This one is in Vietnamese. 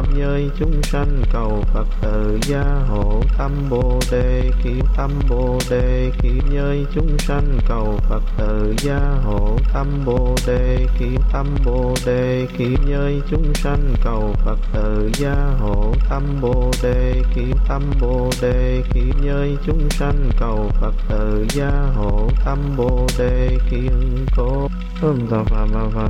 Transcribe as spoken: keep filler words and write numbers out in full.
pháp giới chúng sanh cầu Phật tự gia hộ tâm Bồ đề kiếp tâm Bồ đề kiếp giới chúng sanh cầu Phật tự gia hộ tâm Bồ đề kiếp tâm Bồ đề kiếp giới chúng sanh cầu Phật tự gia hộ tâm Bồ đề kiếp tâm Bồ đề kiếp giới chúng sanh cầu Phật tự gia hộ tâm Bồ đề kiếp cố Hum ta phà ma phà